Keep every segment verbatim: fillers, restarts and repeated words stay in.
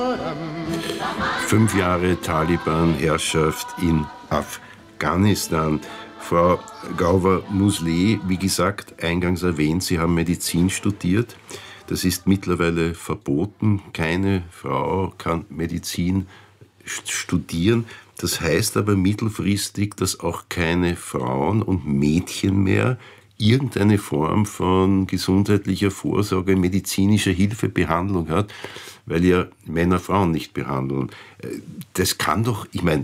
Fünf Jahre Taliban-Herrschaft in Afghanistan. Frau Gauver-Musleh, wie gesagt, eingangs erwähnt, Sie haben Medizin studiert. Das ist mittlerweile verboten. Keine Frau kann Medizin studieren. Das heißt aber mittelfristig, dass auch keine Frauen und Mädchen mehr irgendeine Form von gesundheitlicher Vorsorge, medizinischer Hilfebehandlung hat, weil ja Männer Frauen nicht behandeln. Das kann doch, ich meine,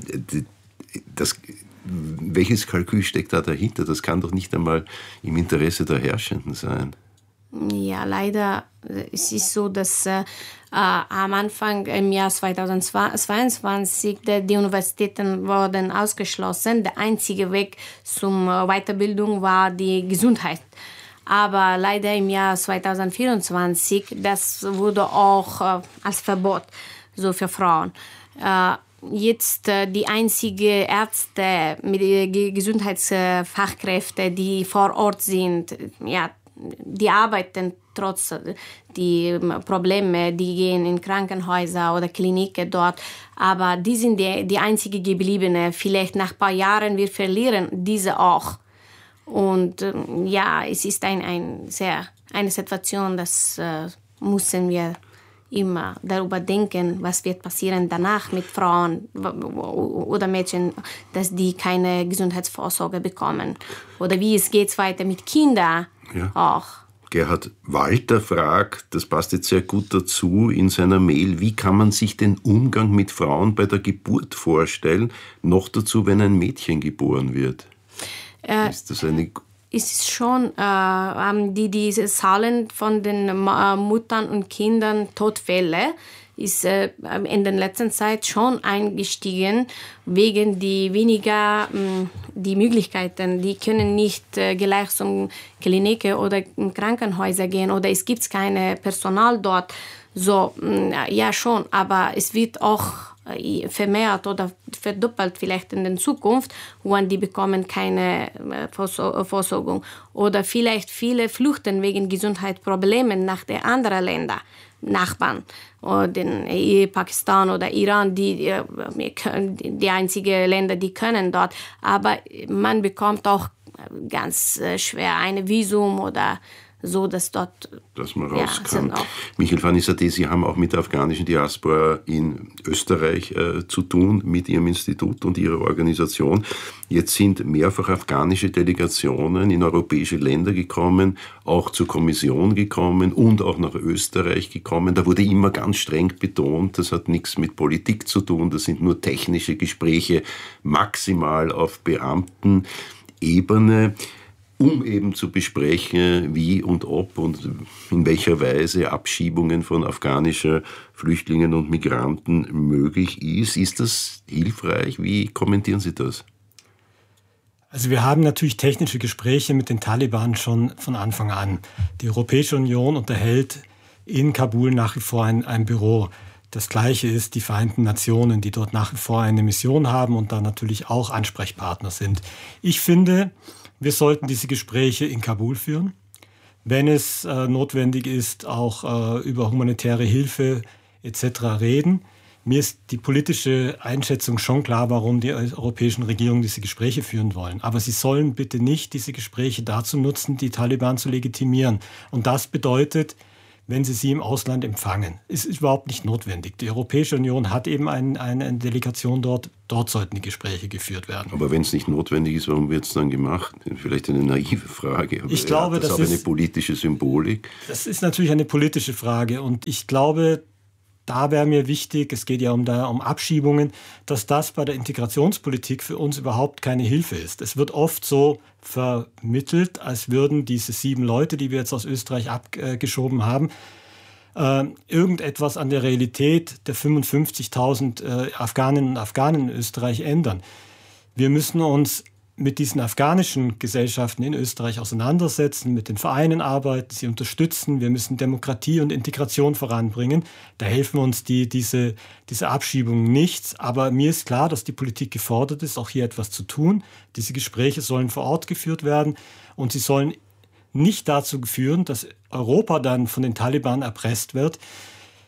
das, welches Kalkül steckt da dahinter? Das kann doch nicht einmal im Interesse der Herrschenden sein. Ja, leider es ist so, dass äh, am Anfang im Jahr zweitausendzweiundzwanzig die, die Universitäten wurden ausgeschlossen. Der einzige Weg zur Weiterbildung war die Gesundheit. Aber leider im Jahr zweitausendvierundzwanzig, das wurde auch äh, als Verbot so für Frauen. Äh, Jetzt äh, die einzige Ärzte, die Gesundheitsfachkräfte, die vor Ort sind, ja, die arbeiten trotz die Probleme, die gehen in Krankenhäuser oder Kliniken dort, aber die sind die, die einzige gebliebene. Vielleicht nach ein paar Jahren wir verlieren diese auch. Und äh, ja, es ist ein, ein sehr, eine Situation, das äh, müssen wir immer darüber denken, was wird passieren danach mit Frauen oder Mädchen, dass die keine Gesundheitsvorsorge bekommen. Oder wie es geht weiter mit Kindern ja. auch. Gerhard Walter fragt, das passt jetzt sehr gut dazu in seiner Mail, wie kann man sich den Umgang mit Frauen bei der Geburt vorstellen, noch dazu, wenn ein Mädchen geboren wird? Äh, ist das eine Es ist schon, äh, die, diese Zahlen von den äh, Müttern und Kindern Todfälle ist äh, in der letzten Zeit schon eingestiegen, wegen die weniger mh, die Möglichkeiten, die können nicht äh, gleich zum Kliniken oder Krankenhäuser gehen oder es gibt keine Personal dort. So, mh, ja schon, aber es wird auch vermehrt oder verdoppelt vielleicht in der Zukunft, wenn die bekommen keine Vorsorgung. Oder vielleicht viele flüchten wegen Gesundheitsproblemen nach den anderen Ländern, Nachbarn, oder den Pakistan oder Iran, die, die einzigen Länder, die können dort. Aber man bekommt auch ganz schwer ein Visum oder so, dass dort dass man raus ja, kann. Michael Vanissate, Sie haben auch mit der afghanischen Diaspora in Österreich äh, zu tun, mit Ihrem Institut und Ihrer Organisation. Jetzt sind mehrfach afghanische Delegationen in europäische Länder gekommen, auch zur Kommission gekommen und auch nach Österreich gekommen. Da wurde immer ganz streng betont, das hat nichts mit Politik zu tun, das sind nur technische Gespräche, maximal auf Beamtenebene, um eben zu besprechen, wie und ob und in welcher Weise Abschiebungen von afghanischen Flüchtlingen und Migranten möglich ist. Ist das hilfreich? Wie kommentieren Sie das? Also wir haben natürlich technische Gespräche mit den Taliban schon von Anfang an. Die Europäische Union unterhält in Kabul nach wie vor ein, ein Büro. Das Gleiche ist die Vereinten Nationen, die dort nach wie vor eine Mission haben und da natürlich auch Ansprechpartner sind. Ich finde, wir sollten diese Gespräche in Kabul führen. Wenn es äh, notwendig ist, auch äh, über humanitäre Hilfe et cetera reden. Mir ist die politische Einschätzung schon klar, warum die europäischen Regierungen diese Gespräche führen wollen. Aber sie sollen bitte nicht diese Gespräche dazu nutzen, die Taliban zu legitimieren. Und das bedeutet, wenn sie sie im Ausland empfangen. Es ist überhaupt nicht notwendig. Die Europäische Union hat eben ein, eine Delegation dort. Dort sollten die Gespräche geführt werden. Aber wenn es nicht notwendig ist, warum wird es dann gemacht? Vielleicht eine naive Frage. Aber ich glaube, das das ist ist eine politische Symbolik. Das ist natürlich eine politische Frage. Und ich glaube, da wäre mir wichtig, es geht ja um, da, um Abschiebungen, dass das bei der Integrationspolitik für uns überhaupt keine Hilfe ist. Es wird oft so vermittelt, als würden diese sieben Leute, die wir jetzt aus Österreich abgeschoben haben, äh, irgendetwas an der Realität der fünfundfünfzigtausend äh, Afghaninnen und Afghanen in Österreich ändern. Wir müssen uns mit diesen afghanischen Gesellschaften in Österreich auseinandersetzen, mit den Vereinen arbeiten, sie unterstützen. Wir müssen Demokratie und Integration voranbringen. Da helfen uns die, diese, diese Abschiebungen nichts. Aber mir ist klar, dass die Politik gefordert ist, auch hier etwas zu tun. Diese Gespräche sollen vor Ort geführt werden und sie sollen nicht dazu führen, dass Europa dann von den Taliban erpresst wird.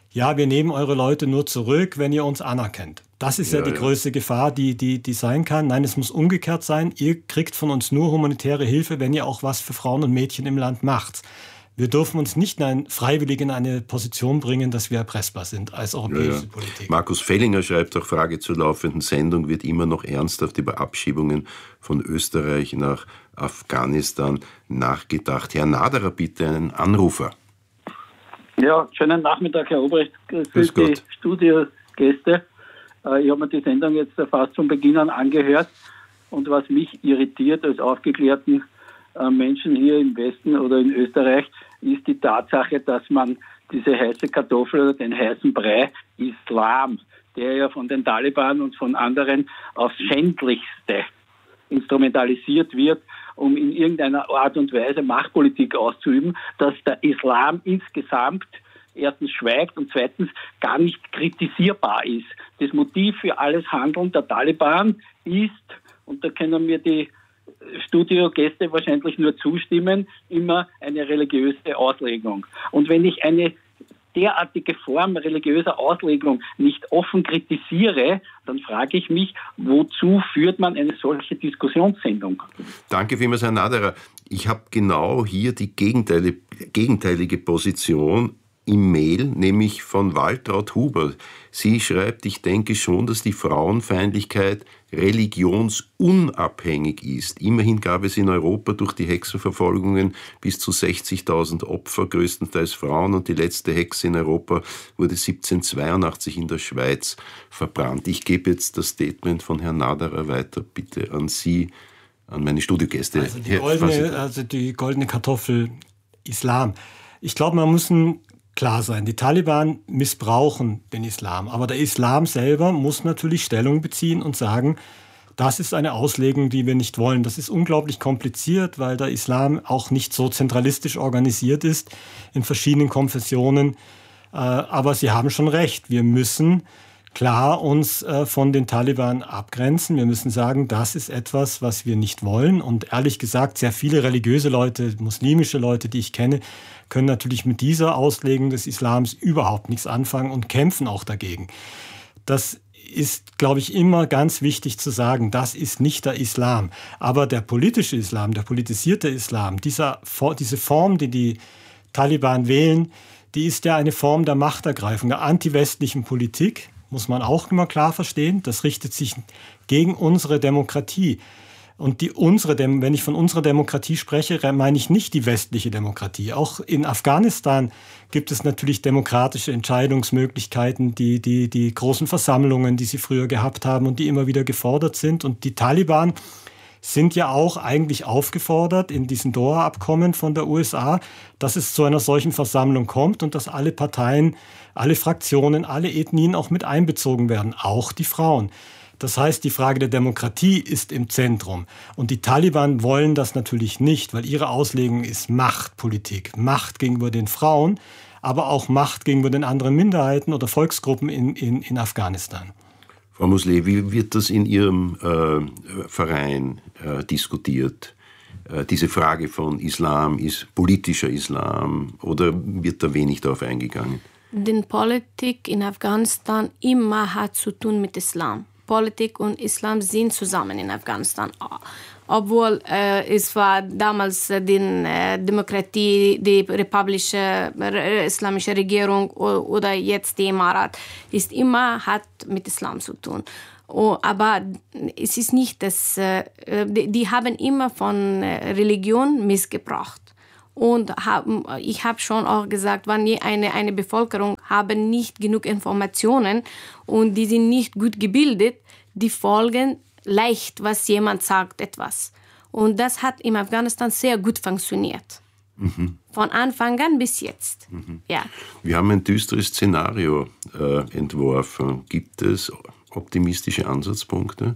ja, wir nehmen eure Leute nur zurück, wenn ihr uns anerkennt. Das ist ja, ja die ja. größte Gefahr, die, die, die sein kann. Nein, es muss umgekehrt sein. Ihr kriegt von uns nur humanitäre Hilfe, wenn ihr auch was für Frauen und Mädchen im Land macht. Wir dürfen uns nicht in freiwillig in eine Position bringen, dass wir erpressbar sind als europäische ja, ja. Politik. Markus Fellinger schreibt auch, Frage zur laufenden Sendung, wird immer noch ernsthaft über Abschiebungen von Österreich nach Afghanistan nachgedacht. Herr Naderer, bitte einen Anrufer. Ja, schönen Nachmittag, Herr Obrecht, für die Studiogäste. Ich habe mir die Sendung jetzt fast von Beginn an angehört und was mich irritiert als aufgeklärten Menschen hier im Westen oder in Österreich, ist die Tatsache, dass man diese heiße Kartoffel oder den heißen Brei Islam, der ja von den Taliban und von anderen aufs Schändlichste instrumentalisiert wird, um in irgendeiner Art und Weise Machtpolitik auszuüben, dass der Islam insgesamt erstens schweigt und zweitens gar nicht kritisierbar ist. Das Motiv für alles Handeln der Taliban ist, und da können mir die Studiogäste wahrscheinlich nur zustimmen, immer eine religiöse Auslegung. Und wenn ich eine derartige Form religiöser Auslegung nicht offen kritisiere, dann frage ich mich, wozu führt man eine solche Diskussionssendung? Danke vielmals, Herr Naderer. Ich habe genau hier die gegenteilige, gegenteilige Position im Mail, nämlich von Waltraud Huber. Sie schreibt, ich denke schon, dass die Frauenfeindlichkeit religionsunabhängig ist. Immerhin gab es in Europa durch die Hexenverfolgungen bis zu sechzigtausend Opfer, größtenteils Frauen, und die letzte Hexe in Europa wurde siebzehnhundertzweiundachtzig in der Schweiz verbrannt. Ich gebe jetzt das Statement von Herrn Naderer weiter, bitte an Sie, an meine Studiogäste. Also die goldene, also die goldene Kartoffel Islam. Ich glaube, man muss ein klar sein, die Taliban missbrauchen den Islam, aber der Islam selber muss natürlich Stellung beziehen und sagen, das ist eine Auslegung, die wir nicht wollen. Das ist unglaublich kompliziert, weil der Islam auch nicht so zentralistisch organisiert ist in verschiedenen Konfessionen. Aber Sie haben schon recht, wir müssen klar uns von den Taliban abgrenzen. Wir müssen sagen, das ist etwas, was wir nicht wollen. Und ehrlich gesagt, sehr viele religiöse Leute, muslimische Leute, die ich kenne, können natürlich mit dieser Auslegung des Islams überhaupt nichts anfangen und kämpfen auch dagegen. Das ist, glaube ich, immer ganz wichtig zu sagen, das ist nicht der Islam. Aber der politische Islam, der politisierte Islam, dieser, diese Form, die die Taliban wählen, die ist ja eine Form der Machtergreifung, der antiwestlichen Politik, muss man auch immer klar verstehen. Das richtet sich gegen unsere Demokratie. Und die unsere, wenn ich von unserer Demokratie spreche, meine ich nicht die westliche Demokratie. Auch in Afghanistan gibt es natürlich demokratische Entscheidungsmöglichkeiten, die, die, die großen Versammlungen, die sie früher gehabt haben und die immer wieder gefordert sind. Und die Taliban sind ja auch eigentlich aufgefordert in diesen Doha-Abkommen von der U S A, dass es zu einer solchen Versammlung kommt und dass alle Parteien, alle Fraktionen, alle Ethnien auch mit einbezogen werden, auch die Frauen. Das heißt, die Frage der Demokratie ist im Zentrum. Und die Taliban wollen das natürlich nicht, weil ihre Auslegung ist Machtpolitik. Macht gegenüber den Frauen, aber auch Macht gegenüber den anderen Minderheiten oder Volksgruppen in, in, in Afghanistan. Frau Mosleh, wie wird das in Ihrem äh, Verein äh, diskutiert? Äh, diese Frage von Islam, ist politischer Islam, oder wird da wenig darauf eingegangen? Die Politik in Afghanistan immer hat zu tun mit Islam. Politik und Islam sind zusammen in Afghanistan. Obwohl äh, es war damals äh, die äh, Demokratie, die republische äh, islamische Regierung oder jetzt die Emirat, ist immer hat mit Islam zu tun. Oh, aber es ist nicht, dass äh, die, die haben immer von äh, Religion missgebraucht. Und haben, ich habe schon auch gesagt, wenn eine, eine Bevölkerung haben nicht genug Informationen und die sind nicht gut gebildet, die folgen leicht, was jemand sagt, etwas. Und das hat in Afghanistan sehr gut funktioniert. Mhm. Von Anfang an bis jetzt. Mhm. Ja. Wir haben ein düsteres Szenario äh, entworfen. Gibt es optimistische Ansatzpunkte?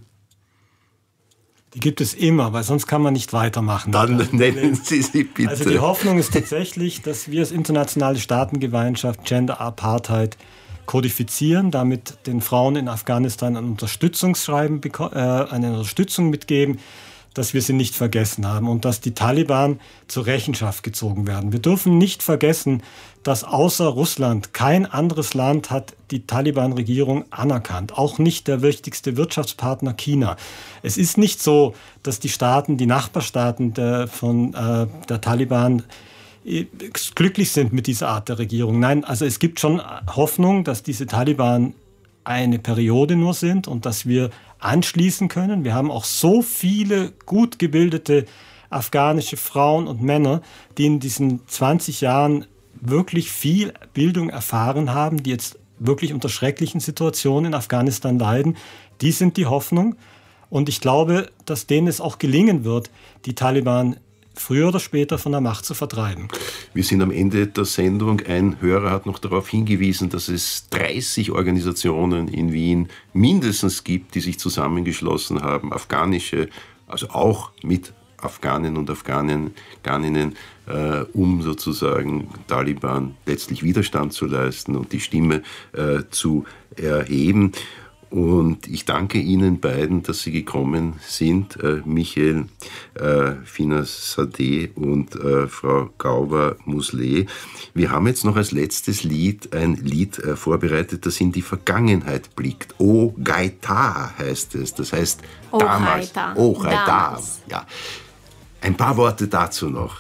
Die gibt es immer, weil sonst kann man nicht weitermachen. Dann nennen Sie sie bitte. Also die Hoffnung ist tatsächlich, dass wir als internationale Staatengemeinschaft Gender Apartheid kodifizieren, damit den Frauen in Afghanistan ein Unterstützungsschreiben, äh, eine Unterstützung mitgeben, dass wir sie nicht vergessen haben und dass die Taliban zur Rechenschaft gezogen werden. Wir dürfen nicht vergessen, dass außer Russland kein anderes Land hat die Taliban-Regierung anerkannt. Auch nicht der wichtigste Wirtschaftspartner China. Es ist nicht so, dass die Staaten, die Nachbarstaaten der, von äh, der Taliban glücklich sind mit dieser Art der Regierung. Nein, also es gibt schon Hoffnung, dass diese Taliban eine Periode nur sind und dass wir anschließen können. Wir haben auch so viele gut gebildete afghanische Frauen und Männer, die in diesen zwanzig Jahren wirklich viel Bildung erfahren haben, die jetzt wirklich unter schrecklichen Situationen in Afghanistan leiden. Die sind die Hoffnung. Und ich glaube, dass denen es auch gelingen wird, die Taliban früher oder später von der Macht zu vertreiben. Wir sind am Ende der Sendung. Ein Hörer hat noch darauf hingewiesen, dass es dreißig Organisationen in Wien mindestens gibt, die sich zusammengeschlossen haben, afghanische, also auch mit Afghanen und Afghaninnen, äh, um sozusagen Taliban letztlich Widerstand zu leisten und die Stimme äh, zu erheben. Und ich danke Ihnen beiden, dass Sie gekommen sind, äh, Michael äh, Finas-Sadeh und äh, Frau Gauver-Muslee. Wir haben jetzt noch als letztes Lied ein Lied äh, vorbereitet, das in die Vergangenheit blickt. O Gaita heißt es, das heißt O damals. Gaita. O Gaita. Damals. Ja. Ein paar Worte dazu noch.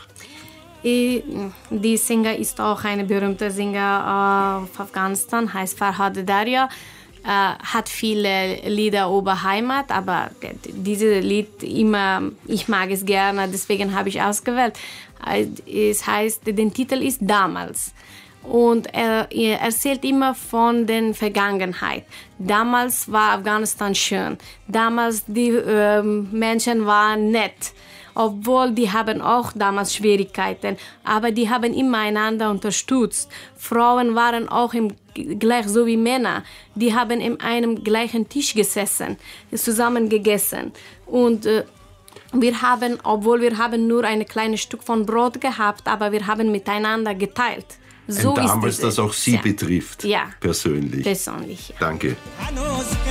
Die Sänger ist auch ein berühmter Sänger auf Afghanistan, heißt Farhad Darya. Uh, hat viele Lieder über Heimat, aber dieses Lied immer, ich mag es gerne, deswegen habe ich ausgewählt. Es heißt, der Titel ist Damals. Und er, er erzählt immer von der Vergangenheit. Damals war Afghanistan schön. Damals die äh, Menschen waren nett. Obwohl die haben auch damals Schwierigkeiten, aber die haben immer einander unterstützt. Frauen waren auch im, gleich so wie Männer. Die haben in einem gleichen Tisch gesessen, zusammen gegessen. Und äh, wir haben, obwohl wir haben nur ein kleines Stück von Brot gehabt, aber wir haben miteinander geteilt. So ein damals, ist das auch Sie ja. betrifft, ja. persönlich. Persönlich. Ja. Danke.